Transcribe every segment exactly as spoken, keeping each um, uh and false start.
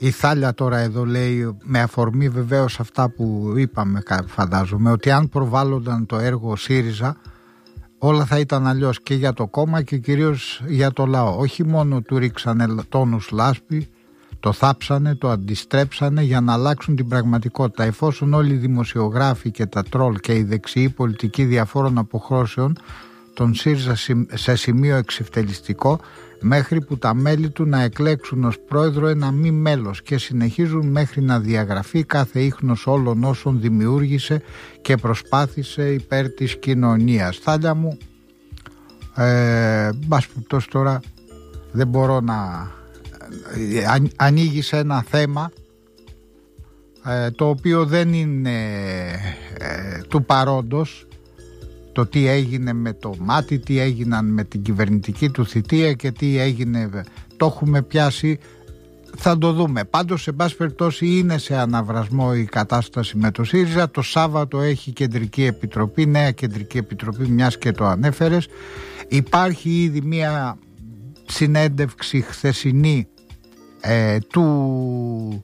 Η Θάλια τώρα εδώ λέει, με αφορμή βεβαίως αυτά που είπαμε, φαντάζομαι, ότι αν προβάλλονταν το έργο ΣΥΡΙΖΑ, όλα θα ήταν αλλιώς και για το κόμμα και κυρίως για το λαό. Όχι μόνο του ρίξανε τόνους λάσπη, το θάψανε, το αντιστρέψανε για να αλλάξουν την πραγματικότητα. Εφόσον όλοι οι δημοσιογράφοι και τα τρόλ και οι δεξιοί πολιτικοί διαφόρων αποχρώσεων τον ΣΥΡΙΖΑ σε σημείο εξευτελιστικό, μέχρι που τα μέλη του να εκλέξουν ως πρόεδρο ένα μη μέλος και συνεχίζουν μέχρι να διαγραφεί κάθε ίχνος όλων όσων δημιούργησε και προσπάθησε υπέρ της κοινωνίας. Θάλια μου, ε, μπας περιπτώσει τώρα δεν μπορώ να... Α, ανοίγεις ένα θέμα ε, το οποίο δεν είναι ε, του παρόντος, το τι έγινε με το μάτι, τι έγιναν με την κυβερνητική του θητεία και τι έγινε, το έχουμε πιάσει, θα το δούμε. Πάντως σε πάση περιπτώσει είναι σε αναβρασμό η κατάσταση με το ΣΥΡΙΖΑ. Το Σάββατο έχει κεντρική επιτροπή, νέα κεντρική επιτροπή, μιας και το ανέφερες. Υπάρχει ήδη μια συνέντευξη χθεσινή ε, του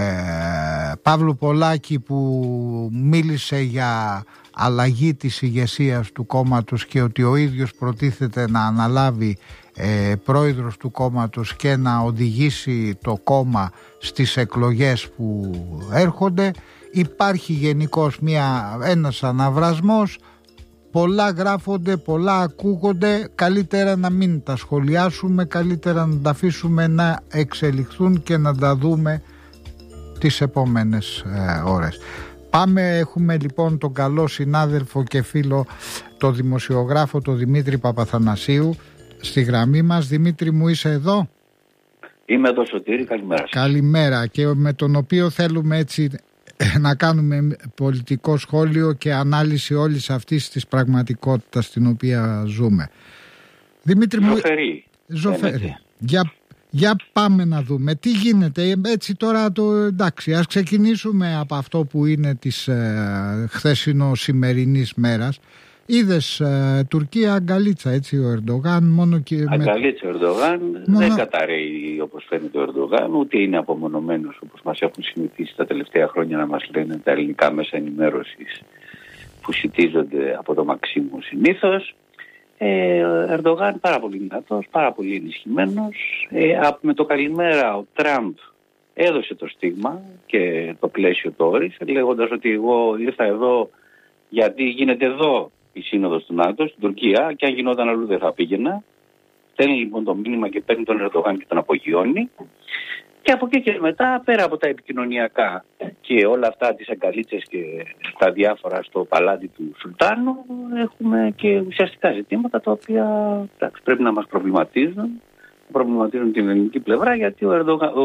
ε, Παύλου Πολάκη που μίλησε για αλλαγή της ηγεσίας του κόμματος και ότι ο ίδιος προτίθεται να αναλάβει ε, πρόεδρος του κόμματος και να οδηγήσει το κόμμα στις εκλογές που έρχονται. Υπάρχει γενικώς μια, ένας αναβρασμός, πολλά γράφονται, πολλά ακούγονται, καλύτερα να μην τα σχολιάσουμε, καλύτερα να τα αφήσουμε να εξελιχθούν και να τα δούμε τις επόμενες ε, ώρες. Πάμε, έχουμε λοιπόν τον καλό συνάδελφο και φίλο, το δημοσιογράφο, τον Δημήτρη Παπαθανασίου στη γραμμή μας. Δημήτρη μου, είσαι εδώ? Είμαι εδώ, Σωτήρη, καλημέρα σας. Καλημέρα, και με τον οποίο θέλουμε έτσι να κάνουμε πολιτικό σχόλιο και ανάλυση όλης αυτής της πραγματικότητας στην οποία ζούμε. Δημήτρη μου, Ζωφερή. Ζωφερή. Για Για πάμε να δούμε τι γίνεται έτσι τώρα. Το, εντάξει, ας ξεκινήσουμε από αυτό που είναι της ε, χθεσινο-σημερινής μέρας. Είδες ε, Τουρκία αγκαλίτσα, έτσι, ο Ερντογάν μόνο και αγκαλίτσα με... ο Ερντογάν μόνο... δεν καταραίει όπως φαίνεται ο Ερντογάν, ούτε είναι απομονωμένος όπως μας έχουν συνηθίσει τα τελευταία χρόνια να μας λένε τα ελληνικά μέσα ενημέρωσης που σιτίζονται από το Μαξίμου συνήθως. Ε, ο Ερντογάν πάρα πολύ δυνατός, πάρα πολύ ενισχυμένος. Ε, με το καλημέρα ο Τραμπ έδωσε το στίγμα και το πλαίσιο το όρισε, λέγοντας ότι εγώ ήρθα εδώ γιατί γίνεται εδώ η σύνοδος του ΝΑΤΟ στην Τουρκία και αν γινόταν αλλού δεν θα πήγαινα. Στέλνει λοιπόν το μήνυμα και παίρνει τον Ερντογάν και τον απογειώνει. Και από εκεί και μετά, πέρα από τα επικοινωνιακά και όλα αυτά τις αγκαλίτσες και τα διάφορα στο παλάτι του Σουλτάνου, έχουμε και ουσιαστικά ζητήματα τα οποία εντάξει, πρέπει να μας προβληματίζουν. Προβληματίζουν την ελληνική πλευρά, γιατί ο, Ερντογα... ο...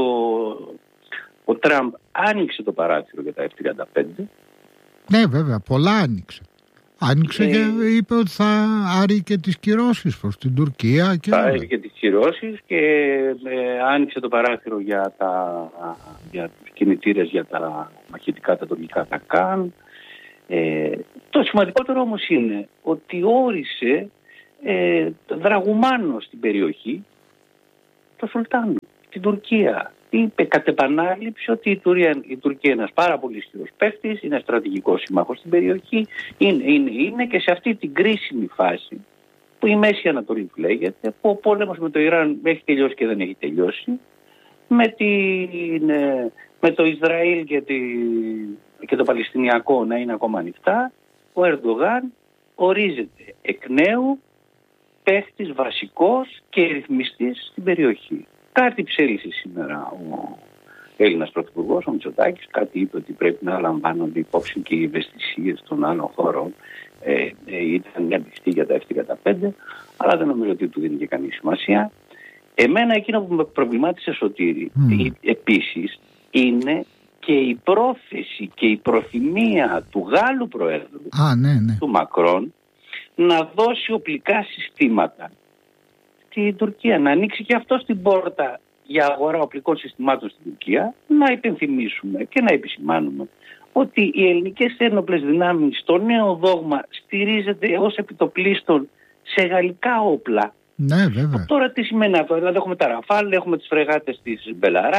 ο Τραμπ άνοιξε το παράθυρο για τα εφ τριάντα πέντε. Ναι, βέβαια, πολλά άνοιξε. Άνοιξε ε... και είπε ότι θα άρει και τις κυρώσεις προς την Τουρκία. Και... θα άρει και τις κυρώσεις και ε, άνοιξε το παράθυρο για, τα, για τους κινητήρες, για τα μαχητικά, τα τουρκικά, τα ΚΑΝ. Ε, το σημαντικότερο όμως είναι ότι όρισε ε, δραγουμάνο στην περιοχή το Σουλτάνο, την Τουρκία. Είπε κατ' επανάληψη ότι η Τουρκία, η Τουρκία είναι ένας πάρα πολύ ισχυρός παίκτης, είναι στρατηγικός σύμμαχος στην περιοχή, είναι, είναι, είναι και σε αυτή την κρίσιμη φάση που η Μέση Ανατολή που λέγεται, που ο πόλεμος με το Ιράν έχει τελειώσει και δεν έχει τελειώσει, με, την, με το Ισραήλ και, τη, και το Παλαιστινιακό να είναι ακόμα ανοιχτά, ο Ερντογάν ορίζεται εκ νέου παίκτης βασικός και ρυθμιστής στην περιοχή. Κάτι ψέλισε σήμερα ο Έλληνας Πρωθυπουργός, ο Μητσοτάκης, κάτι είπε ότι πρέπει να λαμβάνονται υπόψη και οι ευαισθησίες των άλλων χωρών. Ε, ε, ήταν μια πιστή για τα εφ τριάντα πέντε, αλλά δεν νομίζω ότι του δίνει και κανεί σημασία. Εμένα εκείνο που με προβλημάτισε, Σωτήρη, mm. επίσης, είναι και η πρόθεση και η προθυμία του Γάλλου Προέδρου, ah, ναι, ναι. του Μακρόν, να δώσει οπλικά συστήματα στην Τουρκία, να ανοίξει και αυτό την πόρτα για αγορά οπλικών συστημάτων στην Τουρκία. Να υπενθυμίσουμε και να επισημάνουμε ότι οι ελληνικές ένοπλες δυνάμεις στο νέο δόγμα στηρίζεται ως επιτοπλίστων σε γαλλικά όπλα. Ναι, βέβαια. Τώρα τι σημαίνει αυτό? Δηλαδή έχουμε τα Ραφάλ, έχουμε τις φρεγάτες της Μπελαρά,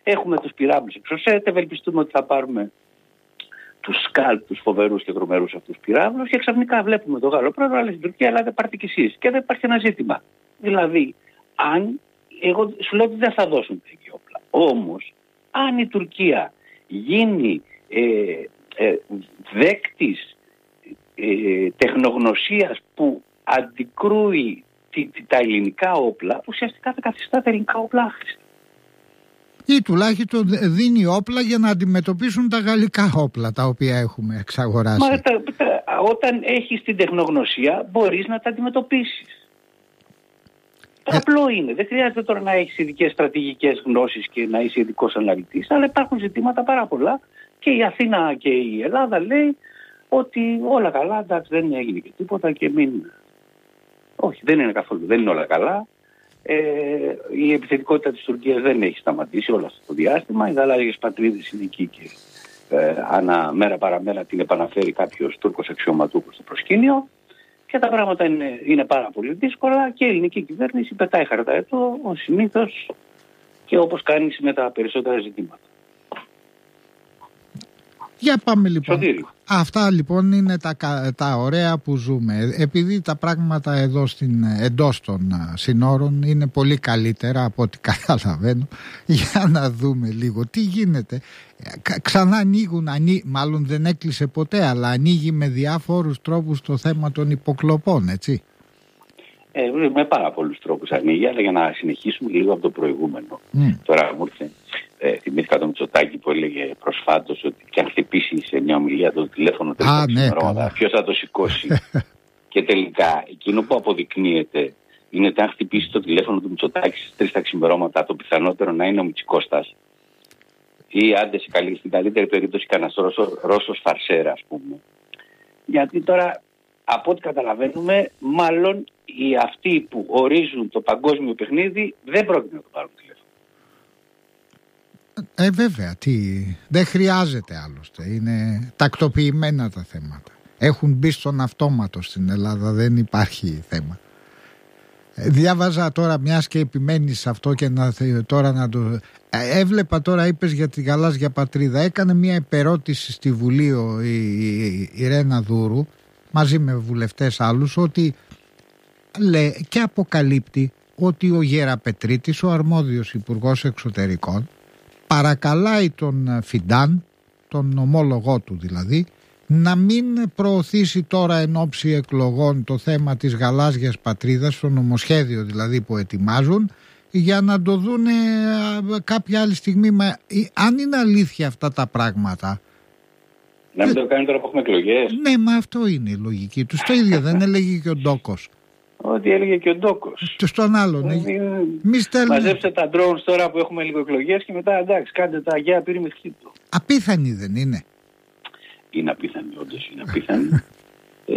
Έχουμε τους πυράβλους εξωσέτ, ευελπιστούμε ότι θα πάρουμε τους σκάλπ, τους φοβερούς και τρομερούς αυτούς πυράβλους και ξαφνικά βλέπουμε τον Γάλλο πρόεδρο, αλλά στην Τουρκία, αλλά δεν πάρτε κι εσείς. Και δεν υπάρχει ένα ζήτημα. Δηλαδή, αν, εγώ σου λέω ότι δεν θα δώσουν τέτοια όπλα. Όμως, αν η Τουρκία γίνει ε, ε, δέκτης ε, τεχνογνωσίας που αντικρούει τι, τι, τα ελληνικά όπλα, ουσιαστικά θα καθιστά τα ελληνικά όπλα άχρηστα. Ή τουλάχιστον δίνει όπλα για να αντιμετωπίσουν τα γαλλικά όπλα τα οποία έχουμε εξαγοράσει. Μα τα, τα, όταν έχεις την τεχνογνωσία μπορείς να τα αντιμετωπίσεις. Ε... Απλό είναι. Δεν χρειάζεται τώρα να έχεις ειδικές στρατηγικές γνώσεις και να είσαι ειδικός αναλυτής, αλλά υπάρχουν ζητήματα πάρα πολλά και η Αθήνα και η Ελλάδα λέει ότι όλα καλά, εντάξει, δεν έγινε και τίποτα και μην... Όχι, δεν είναι καθόλου, δεν είναι όλα καλά. Ε, η επιθετικότητα της Τουρκίας δεν έχει σταματήσει όλο αυτό το διάστημα. Οι γαλάζιες πατρίδες είναι εκεί και ε, ανά μέρα παραμέρα την επαναφέρει κάποιος Τούρκος αξιωματούχος στο προσκήνιο και τα πράγματα είναι, είναι πάρα πολύ δύσκολα και η ελληνική κυβέρνηση πετάει χαρταετό ως συνήθως και όπως κάνει με τα περισσότερα ζητήματα. Για πάμε λοιπόν. Σωτήρη. Αυτά λοιπόν είναι τα, τα ωραία που ζούμε. Επειδή τα πράγματα εδώ στην, εντός των συνόρων είναι πολύ καλύτερα από ό,τι καταλαβαίνω, για να δούμε λίγο τι γίνεται. Ξανά ανοίγουν, ανοί... μάλλον δεν έκλεισε ποτέ, αλλά ανοίγει με διάφορους τρόπους το θέμα των υποκλοπών, έτσι. Ε, με πάρα πολλούς τρόπους ανοίγει, αλλά για να συνεχίσουμε λίγο από το προηγούμενο. Mm. Τώρα μου ήρθε, ε, θυμήθηκα τον Μητσοτάκη που έλεγε προσφάτως ότι και αν χτυπήσει σε μια ομιλία το τηλέφωνο τελικά ξημερώματα, ποιος θα το σηκώσει. Και τελικά εκείνο που αποδεικνύεται είναι ότι αν χτυπήσει το τηλέφωνο του Μητσοτάκη στις τρεις τα ξημερώματα, το πιθανότερο να είναι ο Μητσικώστας. Ή άντε σε καλή, στην καλύτερη περίπτωση κανένας Ρώσος, Ρώσος φαρσέρα, ας πούμε. Γιατί τώρα, από ό,τι καταλαβαίνουμε, μάλλον οι αυτοί που ορίζουν το παγκόσμιο παιχνίδι δεν πρόκειται να το πάρουν τηλέφωνο. Ε, βέβαια, τι... δεν χρειάζεται άλλωστε. Είναι τακτοποιημένα τα θέματα. Έχουν μπει στον αυτόματο στην Ελλάδα, δεν υπάρχει θέμα. Ε, διάβαζα τώρα, μιας και επιμένεις σε αυτό και να, τώρα να το... Ε, έβλεπα τώρα, είπες για τη γαλάζια πατρίδα. Έκανε μια επερώτηση στη Βουλή η, η, η Ρένα Δούρου μαζί με βουλευτές άλλους, ότι λέει και αποκαλύπτει ότι ο Γεραπετρίτης, ο αρμόδιος υπουργός εξωτερικών, παρακαλάει τον Φιντάν, τον ομόλογό του δηλαδή, να μην προωθήσει τώρα εν ώψη εκλογών το θέμα της γαλάζιας πατρίδας, το νομοσχέδιο δηλαδή που ετοιμάζουν, για να το δούνε κάποια άλλη στιγμή. Μα αν είναι αλήθεια αυτά τα πράγματα, να μην το κάνει τώρα που έχουμε εκλογές. Ναι, μα αυτό είναι η λογική του. Το ίδιο δεν έλεγε και ο Ντόκος. Ό,τι έλεγε και ο Ντόκος. Και στον άλλον. Ε, μη στέλνουμε. Μαζέψτε τα drones τώρα που έχουμε λίγο εκλογές και μετά εντάξει, κάντε τα αγιά πυρημιχτή του. Απίθανη δεν είναι? Είναι απίθανη, όντως είναι απίθανη. ε,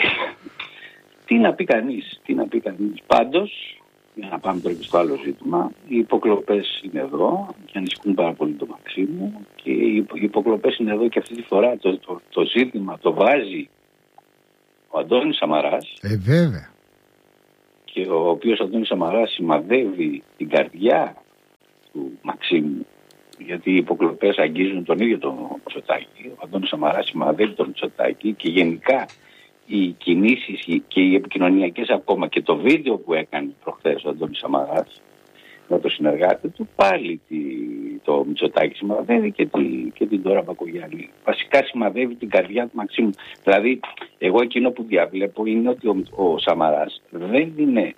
τι να πει κανείς, τι να πει κανείς. Πάντως, για να πάμε τώρα και στο άλλο ζήτημα, οι υποκλοπές είναι εδώ και ανησυχούν πάρα πολύ το Μαξίμου και οι υποκλοπές είναι εδώ και αυτή τη φορά το, το, το ζήτημα το βάζει ο Αντώνης Σαμαράς. Ε, βέβαια. Και ο οποίος Αντώνης Σαμαράς σημαδεύει την καρδιά του Μαξίμου, γιατί οι υποκλοπές αγγίζουν τον ίδιο τον Μητσοτάκη. Ο Αντώνης Σαμαράς σημαδεύει τον Μητσοτάκη και γενικά οι κινήσεις και οι επικοινωνιακές, ακόμα και το βίντεο που έκανε προχθές ο Αντώνης Σαμαράς με το συνεργάτη του, πάλι τη, το Μητσοτάκη σημαδεύει και, τη, και την Ντόρα Μπακογιάννη. Βασικά σημαδεύει την καρδιά του Μαξίμου. Δηλαδή, εγώ εκείνο που διαβλέπω είναι ότι ο, ο Σαμαράς δεν είναι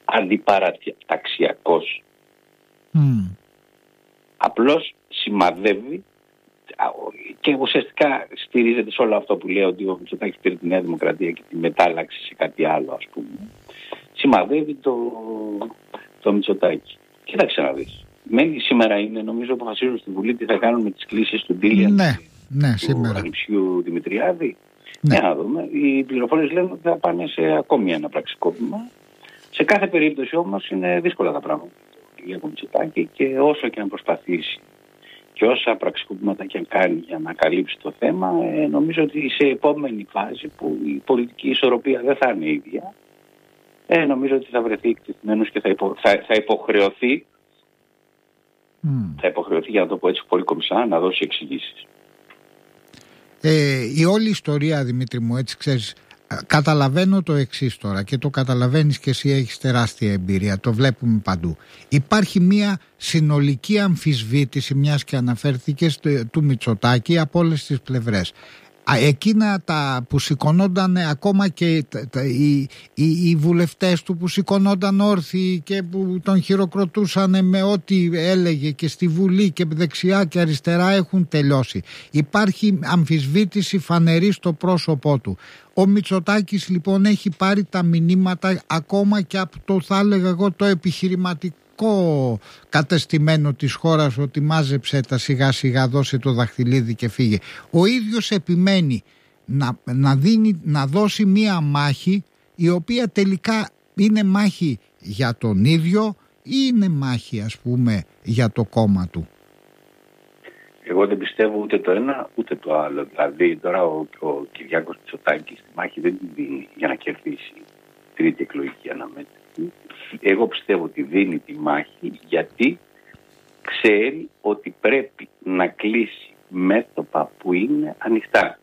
αντιπαραταξιακός. Mm. Απλώς σημαδεύει και ουσιαστικά στηρίζεται σε όλο αυτό που λέει ότι ο Μητσοτάκης πήρε τη Νέα Δημοκρατία και τη μετάλλαξε σε κάτι άλλο, ας πούμε. Σημαδεύει το, το Μητσοτάκη. Κοίταξε να δεις. Μένει σήμερα είναι, νομίζω, αποφασίζουν στη Βουλή τι θα κάνουν με τις κλήσεις του Ντίλιαν, ναι, ναι, του ανιψιού Δημητριάδη. Ναι. Για να δούμε. Οι πληροφορίες λένε ότι θα πάνε σε ακόμη ένα πραξικόπημα. Σε κάθε περίπτωση όμως είναι δύσκολα τα πράγματα για τον Μητσοτάκη και όσο και να προσπαθήσει και όσα πραξικόπηματα και αν κάνει για να καλύψει το θέμα, ε, νομίζω ότι σε επόμενη φάση που η πολιτική ισορροπία δεν θα είναι ίδια, ε, νομίζω ότι θα βρεθεί εκτεθειμένος και θα, υπο, θα, θα υποχρεωθεί mm. θα υποχρεωθεί, για να το πω έτσι πολύ κομψά, να δώσει εξηγήσεις. Ε, η όλη ιστορία, Δημήτρη μου, έτσι ξέρεις, καταλαβαίνω το εξής τώρα και το καταλαβαίνεις και εσύ, έχεις τεράστια εμπειρία, το βλέπουμε παντού. Υπάρχει μια συνολική αμφισβήτηση, μιας και αναφέρθηκες, του Μητσοτάκη από όλες τις πλευρές. Εκείνα τα που σηκωνόταν ακόμα και τα, τα, οι, οι, οι βουλευτές του που σηκωνόταν όρθιοι και που τον χειροκροτούσαν με ό,τι έλεγε και στη Βουλή και δεξιά και αριστερά, έχουν τελειώσει. Υπάρχει αμφισβήτηση φανερή στο πρόσωπό του. Ο Μητσοτάκης λοιπόν έχει πάρει τα μηνύματα ακόμα και από το, θα έλεγα εγώ, το επιχειρηματικό κατεστημένο της χώρας, ότι μάζεψε τα σιγά σιγά, δώσε το δαχτυλίδι και φύγε. Ο ίδιος επιμένει να, να, δίνει, να δώσει μία μάχη η οποία τελικά είναι μάχη για τον ίδιο ή είναι μάχη, ας πούμε, για το κόμμα του. Εγώ δεν πιστεύω ούτε το ένα ούτε το άλλο. Δηλαδή τώρα ο, ο Κυριάκος Μητσοτάκης τη μάχη δεν την δίνει για να κερδίσει τρίτη εκλογική αναμέτρηση. Εγώ πιστεύω ότι δίνει τη μάχη γιατί ξέρει ότι πρέπει να κλείσει μέτωπα που είναι ανοιχτά.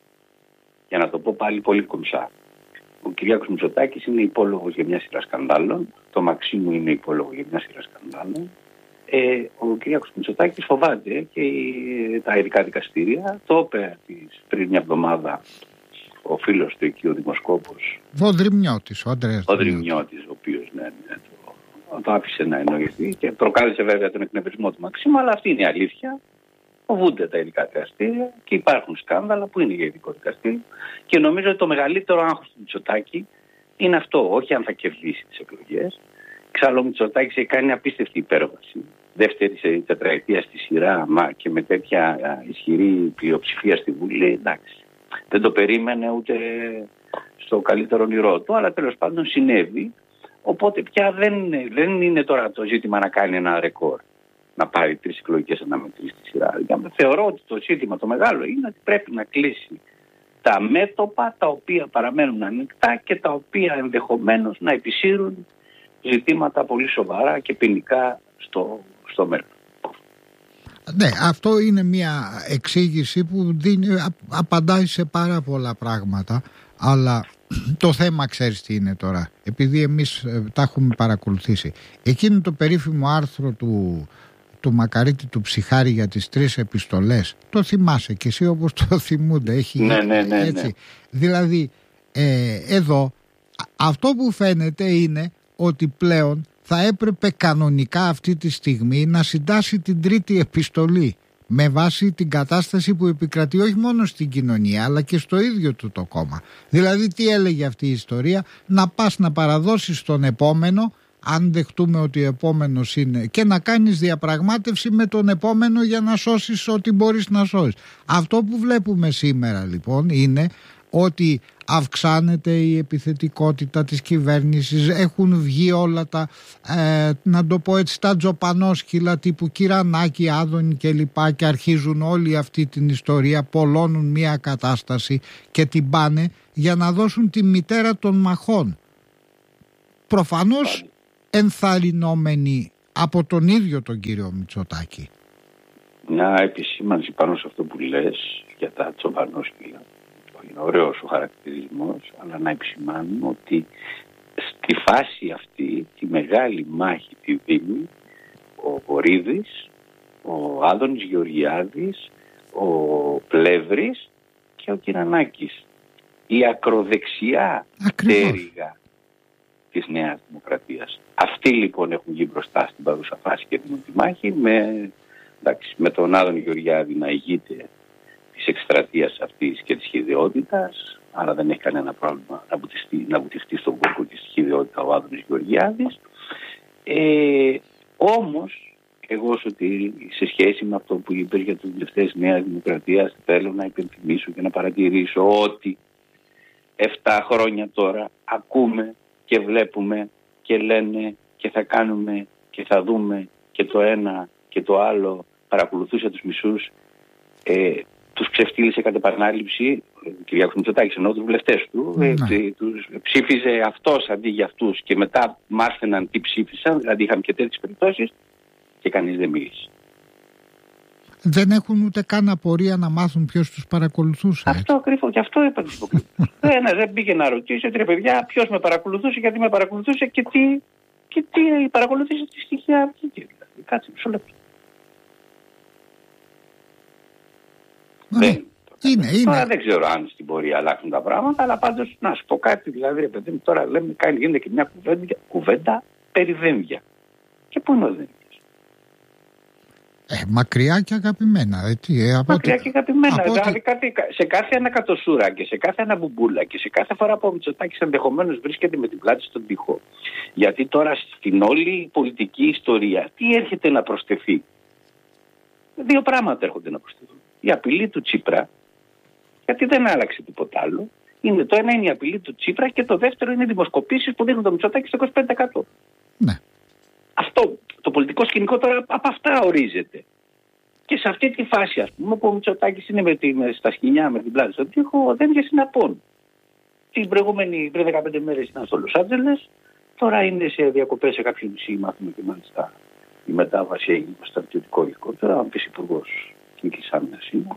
Για να το πω πάλι πολύ κομψά. Ο Κυριάκος Μητσοτάκης είναι υπόλογος για μια σειρά σκανδάλων. Το Μαξίμου είναι υπόλογο για μια σειρά σκανδάλων. Ε, ο Κυριάκος Μητσοτάκης φοβάται και τα ειδικά δικαστήρια. Το είπε πριν μια εβδομάδα ο φίλος του εκεί, ο δημοσκόπος. Ο Δρυμιώτης, ο Αντρέας. Ο Δρυμιώτης, ο οποίος ναι, ναι, το, το άφησε να εννοηθεί και προκάλεσε βέβαια τον εκνευρισμό του Μαξίμου, αλλά αυτή είναι η αλήθεια. Φοβούνται τα ειδικά δικαστήρια και υπάρχουν σκάνδαλα που είναι για ειδικό δικαστήριο. Και νομίζω ότι το μεγαλύτερο άγχος του Μητσοτάκη είναι αυτό, όχι αν θα κερδίσει τις εκλογές. Εξάλλου ο Μητσοτάκης έχει κάνει απίστευτη υπέρβαση. Δεύτερη σε τετραετία στη σειρά, μα και με τέτοια ισχυρή πλειοψηφία στη Βουλή, εντάξει. Δεν το περίμενε ούτε στο καλύτερο όνειρό του, αλλά τέλος πάντων συνέβη. Οπότε πια δεν, δεν είναι τώρα το ζήτημα να κάνει ένα ρεκόρ, να πάρει τρεις εκλογικές αναμετρήσεις στη σειρά. Θεωρώ ότι το ζήτημα το μεγάλο είναι ότι πρέπει να κλείσει τα μέτωπα τα οποία παραμένουν ανοιχτά και τα οποία ενδεχομένως να επισύρουν ζητήματα πολύ σοβαρά και ποινικά στο, στο μέλλον. Ναι, αυτό είναι μια εξήγηση που δίνει, απαντάει σε πάρα πολλά πράγματα, αλλά το θέμα ξέρεις τι είναι τώρα, επειδή εμείς τα έχουμε παρακολουθήσει. Εκείνο το περίφημο άρθρο του, του Μακαρίτη του Ψιχάρη για τις τρεις επιστολές, το θυμάσαι και εσύ όπως το θυμούνται, έχει, ναι, ναι, ναι, έτσι. Ναι. Δηλαδή ε, εδώ αυτό που φαίνεται είναι ότι πλέον θα έπρεπε κανονικά αυτή τη στιγμή να συντάσει την τρίτη επιστολή με βάση την κατάσταση που επικρατεί όχι μόνο στην κοινωνία αλλά και στο ίδιο του το κόμμα. Δηλαδή τι έλεγε αυτή η ιστορία, να πας να παραδώσεις τον επόμενο, αν δεχτούμε ότι ο επόμενος είναι, και να κάνεις διαπραγμάτευση με τον επόμενο για να σώσεις ό,τι μπορείς να σώσεις. Αυτό που βλέπουμε σήμερα λοιπόν είναι ότι αυξάνεται η επιθετικότητα της κυβέρνησης, έχουν βγει όλα τα, ε, να το πω έτσι, τα τζοπανόσκυλα τύπου Κυρανάκη, Άδωνη κλπ. Και αρχίζουν όλη αυτή την ιστορία, πολλώνουν μια κατάσταση και την πάνε για να δώσουν τη μητέρα των μαχών. Προφανώς ενθαρρυνόμενοι από τον ίδιο τον κύριο Μητσοτάκη. Μια επισήμανση πάνω σε αυτό που λες για τα τζοπανόσκυλα. Είναι ωραίος ο χαρακτηρισμός, αλλά να επισημάνουμε ότι στη φάση αυτή τη μεγάλη μάχη τη δίνει ο Βορίδης, ο Άδωνης Γεωργιάδης, ο Πλεύρης και ο Κυρανάκης. Η ακροδεξιά πτέρυγα της Νέας Δημοκρατίας. Αυτοί λοιπόν έχουν βγει μπροστά στην παρούσα φάση και την μάχη με, εντάξει, με τον Άδωνη Γεωργιάδη να ηγείται της εκστρατείας αυτής και της χυδαιότητας, αλλά δεν έχει κανένα πρόβλημα να βουτυχτεί, να βουτυχτεί στον κόκκο της χυδαιότητα ο Άδωνης Γεωργιάδης. Ε, όμως, εγώ ότι σε σχέση με αυτό που είπες για τους βουλευτές Νέας Δημοκρατίας, θέλω να υπενθυμίσω και να παρατηρήσω ότι εφτά χρόνια τώρα ακούμε και βλέπουμε και λένε και θα κάνουμε και θα δούμε και το ένα και το άλλο. Παρακολουθούσε τους μισούς. Ε, τους ξεφτύλισε κατ' επανάληψη, ο Κυριάκος Μητσοτάκης ενώ τους βουλευτές του, ναι. ε, τους ψήφιζε αυτός αντί για αυτούς και μετά μάθαιναν τι ψήφισαν, δηλαδή είχαμε και τέτοιες περιπτώσεις. και κανείς δεν μίλησε. Δεν έχουν ούτε καν απορία να μάθουν ποιος τους παρακολουθούσε. Αυτό ακριβώς, και αυτό είπα τους υποκλήτες. Ένας δεν πήγε να ρωτήσει ότι ρε παιδιά ποιος με παρακολουθούσε, γιατί με παρακολουθούσε και τι, και τι παρακολουθούσε τη στοιχεία βγήκε. Δηλαδή, κάτσε μισό λεπτό. Ναι. Δεν. Είναι, είναι. Τώρα δεν ξέρω αν στην πορεία αλλάξουν τα πράγματα, αλλά πάντως να σου πω κάτι, δηλαδή ρε παιδί μου, τώρα λέμε, κάνει, γίνεται και μια κουβέντα, κουβέντα περί δένδια. Και πού είναι ο δένδια? Ε, μακριά και αγαπημένα. Ε, τι, ε, από μακριά τι... και αγαπημένα. Από δηλαδή τι... κάτι, σε κάθε ανακατοσούρα και σε κάθε αναμπουμπούλα και σε κάθε φορά που ο Μητσοτάκης ενδεχομένως βρίσκεται με την πλάτη στον τοίχο. Γιατί τώρα στην όλη πολιτική ιστορία τι έρχεται να προσθεθεί? Δύο πράγματα έρχονται να προσθεθούν. Η απειλή του Τσίπρα, γιατί δεν άλλαξε τίποτα άλλο. Είναι, το ένα είναι η απειλή του Τσίπρα και το δεύτερο είναι οι δημοσκοπήσεις που δείχνουν το Μητσοτάκη στο είκοσι πέντε τοις εκατό. Ναι. Αυτό το πολιτικό σκηνικό τώρα από αυτά ορίζεται. Και σε αυτή τη φάση, ας πούμε, που ο Μητσοτάκης είναι με την, στα σκηνιά με την πλάτη στον τοίχο, δεν είναι συναπών. Την προηγούμενη, πριν δεκαπέντε μέρες ήταν στο Λος Άντζελες, τώρα είναι σε διακοπές σε κάποιο νησί, μάθουμε και μάλιστα η μετάβαση έγινε στο στρατιωτικό ελικόπτερο, αν πεις υπουργός Εθνικής Άμυνας είναι.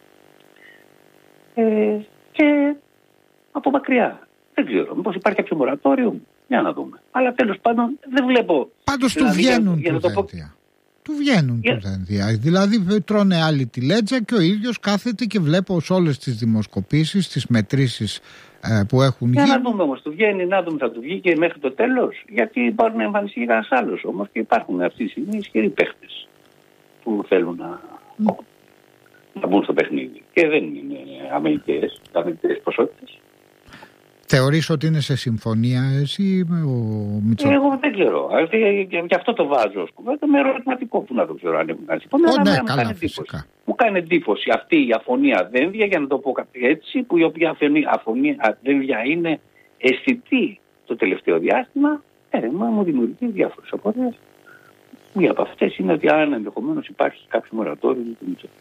Ε, και από μακριά. Δεν ξέρω, μήπως υπάρχει κάποιο μορατόριο, για να δούμε. Αλλά τέλος πάντων δεν βλέπω. Πάντως δηλαδή, του βγαίνουν για, για του δένδια. Πω... Του βγαίνουν yeah. του δένδια. Δηλαδή τρώνε άλλοι τη λέτζα και ο ίδιος κάθεται και βλέπω σε όλες τις δημοσκοπήσεις, τις μετρήσεις ε, που έχουν για γίνει. Για να δούμε όμως, του βγαίνει, να δούμε, θα του βγει και μέχρι το τέλος. Γιατί μπορεί να εμφανιστεί κανένας άλλος όμως και υπάρχουν αυτή τη στιγμή ισχυροί παίχτες που θέλουν να, mm. να μπουν στο παιχνίδι. Και δεν είναι αμεληταίες, αμεληταίες ποσότητες. Θεωρείς ότι είναι σε συμφωνία εσύ με ο Μητσοτάκης? Εγώ δεν ξέρω. Γι' αυτό το βάζω ως κουβέντα με ερωτηματικό, που να το ξέρω αν έχουν κάνει συμφωνία. Oh, ναι, μου, καλά, κάνει φυσικά. μου κάνει εντύπωση αυτή η αφωνία δένδια, για να το πω έτσι, που η οποία αφωνία, αφωνία δένδια είναι αισθητή το τελευταίο διάστημα, ε, μα μου δημιουργεί διάφορες απορίες. Μία από αυτές είναι ότι αν ενδεχομένως υπάρχει κάποιο μορατόριο με το Μητσοτάκη.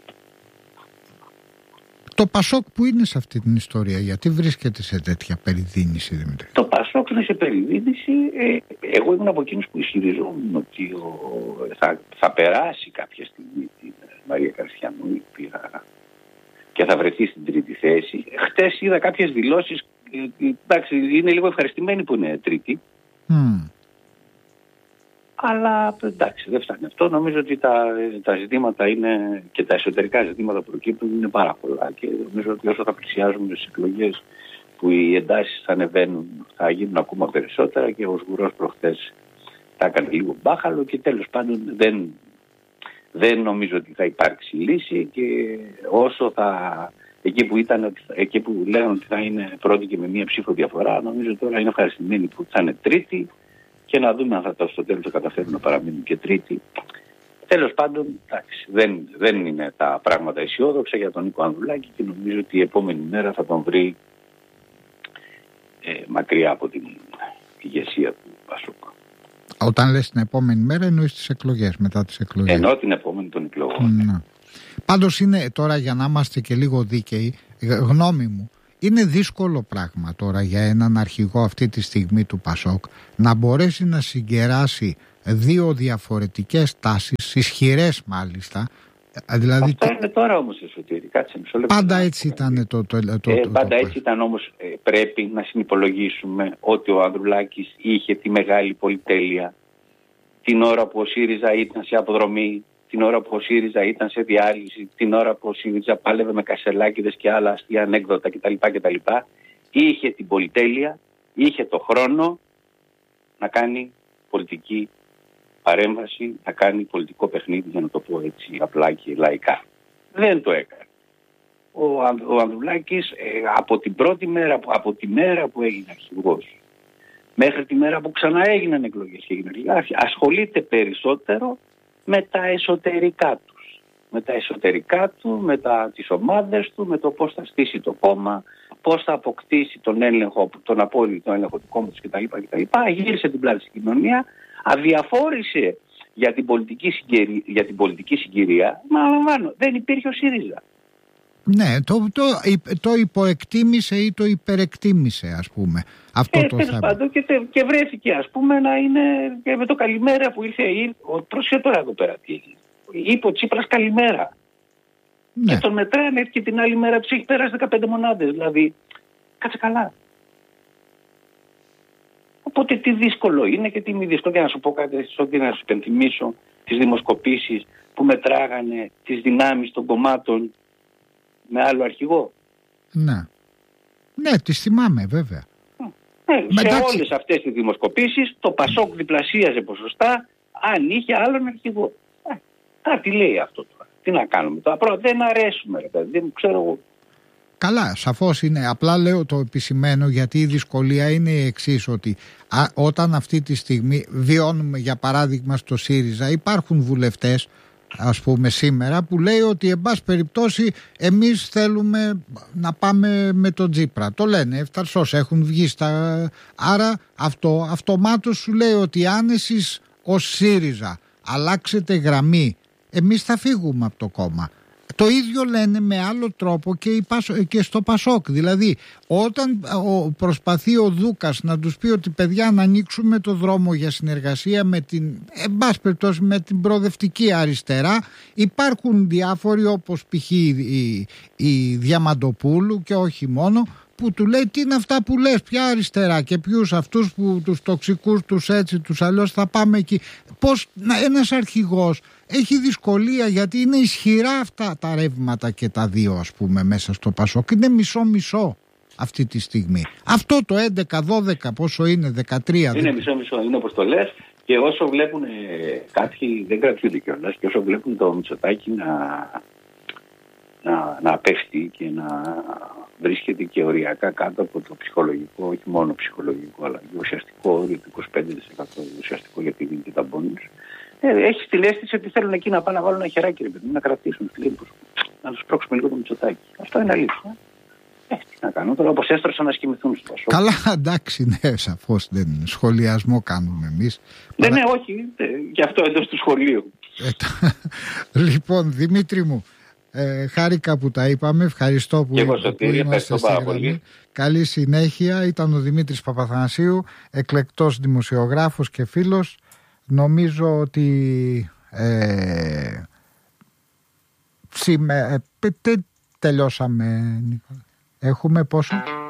Το Πασόκ που είναι σε αυτή την ιστορία, γιατί βρίσκεται σε τέτοια περιδίνηση, Δημήτρη? Το Πασόκ είναι σε περιδίνηση. Ε, εγώ ήμουν από εκείνους που ισχυριζόμουν ότι ο, θα, θα περάσει κάποια στιγμή την Μαρία Καριστιανού, η οποία και θα βρεθεί στην τρίτη θέση. Χτες είδα κάποιες δηλώσεις, ε, εντάξει, είναι λίγο ευχαριστημένοι που είναι τρίτη. Mm. Αλλά εντάξει, δεν φτάνει αυτό. Νομίζω ότι τα, τα ζητήματα είναι και τα εσωτερικά ζητήματα που προκύπτουν είναι πάρα πολλά. Και νομίζω ότι όσο θα πλησιάζουμε στις εκλογές που οι εντάσεις θα ανεβαίνουν, θα γίνουν ακόμα περισσότερα. Και ο Σγουρός προχθές θα έκανε λίγο μπάχαλο και τέλος πάντων δεν, δεν νομίζω ότι θα υπάρξει λύση. Και όσο θα. Εκεί που, ήταν, εκεί που λέγανε ότι θα είναι πρώτη και με μία ψήφο διαφορά, νομίζω τώρα είναι ευχαριστημένοι που θα είναι τρίτη. Και να δούμε αν θα το στο τέλος καταφέρουν να παραμείνουν και τρίτη. Τέλος πάντων, εντάξει, δεν, δεν είναι τα πράγματα αισιόδοξα για τον Νίκο Ανδρουλάκη και νομίζω ότι η επόμενη μέρα θα τον βρει ε, μακριά από την ηγεσία του Πασόκ. Όταν λες την επόμενη μέρα εννοείς τις εκλογές, μετά τις εκλογές? Εννοώ την επόμενη των εκλογών. Mm, πάντως είναι τώρα, για να είμαστε και λίγο δίκαιοι, γνώμη μου, είναι δύσκολο πράγμα τώρα για έναν αρχηγό αυτή τη στιγμή του Πασόκ να μπορέσει να συγκεράσει δύο διαφορετικές τάσεις, ισχυρές μάλιστα. Δηλαδή, αυτό είναι τώρα όμως εσωτερικά. Πάντα έτσι ήταν το, το, το, το, ε, το Πάντα το, έτσι ήταν όμως. Ε, πρέπει να συνυπολογίσουμε ότι ο Ανδρουλάκης είχε τη μεγάλη πολυτέλεια την ώρα που ο ΣΥΡΙΖΑ ήταν σε αποδρομή, την ώρα που ο ΣΥΡΙΖΑ ήταν σε διάλυση, την ώρα που ο ΣΥΡΙΖΑ πάλευε με κασελάκηδες και άλλα αστεία ανέκδοτα κτλ. κτλ. Είχε την πολυτέλεια, είχε το χρόνο να κάνει πολιτική παρέμβαση, να κάνει πολιτικό παιχνίδι, για να το πω έτσι απλά και λαϊκά. Δεν το έκανε. Ο, ο Ανδρουλάκης ε, από την πρώτη μέρα, από τη μέρα που έγινε αρχηγός μέχρι τη μέρα που ξανά έγιναν εκλογές και έγιναν αρχηγός, ασχολείται περισσότερο με τα εσωτερικά τους. Με τα εσωτερικά του, με τα, τις ομάδες του, με το πώς θα στήσει το κόμμα, πώς θα αποκτήσει τον έλεγχο, τον απόλυτο έλεγχο του κόμματος κτλ. κτλ. Γύρισε την πλάτη στην κοινωνία, αδιαφόρησε για την πολιτική συγκυρία, για την πολιτική συγκυρία, μα αναλαμβάνω, δεν υπήρχε ο ΣΥΡΙΖΑ. Ναι, το, το, το υποεκτίμησε ή το υπερεκτίμησε, ας πούμε. Αυτό ε, το θέμα. Πάντων, και, και βρέθηκε, ας πούμε, να είναι και με το καλημέρα που ήρθε. Πρόσεχε τώρα εδώ πέρα τι έγινε. Είπε ο Τσίπρας καλημέρα. Ναι. Και τον μετράνε και την άλλη μέρα του έχει πέρασει δεκαπέντε μονάδες. Δηλαδή, κάτσε καλά. Οπότε τι δύσκολο είναι και τι μη δύσκολο. Για να σου πω κάτι, ότι να σου υπενθυμίσω τις δημοσκοπήσεις που μετράγανε τις δυνάμεις των κομμάτων με άλλο αρχηγό. Ναι. Ναι, τις θυμάμαι βέβαια. Ναι, σε εντάξει. Όλες αυτές τις δημοσκοπήσεις το Πασόκ διπλασίαζε ποσοστά αν είχε άλλον αρχηγό. Ε, κάτι λέει αυτό τώρα. Τι να κάνουμε τώρα. Πρώτα δεν αρέσουμε, ρε, δεν ξέρω εγώ. Καλά, σαφώς είναι. Απλά λέω το επισημαίνω γιατί η δυσκολία είναι η εξής, ότι α, όταν αυτή τη στιγμή βιώνουμε, για παράδειγμα στο ΣΥΡΙΖΑ, υπάρχουν βουλευτές, ας πούμε σήμερα, που λέει ότι εν πάση περιπτώσει εμείς θέλουμε να πάμε με τον Τσίπρα. Το λένε ευθαρσώς, έχουν βγει στα... Άρα αυτό αυτομάτως σου λέει ότι αν εσείς ως ΣΥΡΙΖΑ αλλάξετε γραμμή, εμείς θα φύγουμε από το κόμμα. Το ίδιο λένε με άλλο τρόπο και, η Πασο... και στο Πασόκ. Δηλαδή όταν προσπαθεί ο Δούκας να τους πει ότι παιδιά να ανοίξουμε το δρόμο για συνεργασία με την, εν πάση περιπτώσει, με την προοδευτική αριστερά, υπάρχουν διάφοροι όπως π.χ. η, η Διαμαντοπούλου και όχι μόνο, που του λέει τι είναι αυτά που λες, ποια αριστερά και ποιους αυτούς που τους τοξικούς τους έτσι τους αλλιώς θα πάμε εκεί. Πώς ένας αρχηγός έχει δυσκολία γιατί είναι ισχυρά αυτά τα ρεύματα και τα δύο, ας πούμε, μέσα στο Πασόκ. Είναι μισό-μισό αυτή τη στιγμή. Αυτό το έντεκα δώδεκα πόσο είναι, δεκατρία. Είναι μισό-μισό, είναι όπως το λες, και όσο βλέπουν ε, κάποιοι δεν κρατιούνται κιόλας, και όσο βλέπουν το Μητσοτάκη να, να, να πέφτει και να βρίσκεται και οριακά κάτω από το ψυχολογικό, όχι μόνο ψυχολογικό, αλλά και ουσιαστικό όριο του είκοσι πέντε τοις εκατό, ουσιαστικό γιατί δίνει και τα μπόνους. Ε, έχει τη αίσθηση ότι θέλουν εκεί να πάνε να βάλουν ένα χεράκι, ρε παιδί, να κρατήσουν τη λίμπους, να τους πρόξουμε λίγο το Μητσοτάκη. Αυτό είναι αλήθεια. Ε, τι να κάνουν τώρα, όπως έστρωσαν να σκημηθούν στο Πασόκ. Καλά, εντάξει, ναι, σαφώς δεν σχολιασμό κάνουμε εμείς. Ναι, Παρα... ναι, όχι, γι' αυτό εντός του σχολείου. Ε, το... Λοιπόν, Δημήτρη μου, ε, χάρηκα που τα είπαμε, ευχαριστώ που, εγώ, Σωτήρη, που είμαστε στη γραμμή. Καλή συνέχεια, ήταν ο Δημήτρης Παπαθανασίου, εκλεκτός δημοσιογράφος και φίλος. Νομίζω ότι ε, σήμερα ε, τελειώσαμε, Νίκολα. Έχουμε πόσο?